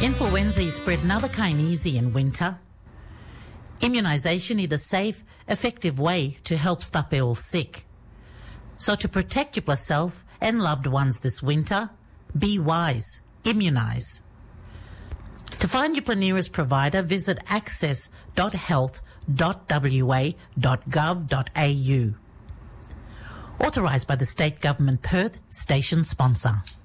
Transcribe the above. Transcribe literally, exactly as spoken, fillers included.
Influenza is spread another kind easy in winter. Immunisation is a safe, effective way to help stop ill sick. So to protect yourself and loved ones this winter, be wise, immunise. To find your nearest provider, visit access dot health dot w a dot gov dot a u. Authorised by the State Government Perth, station sponsor.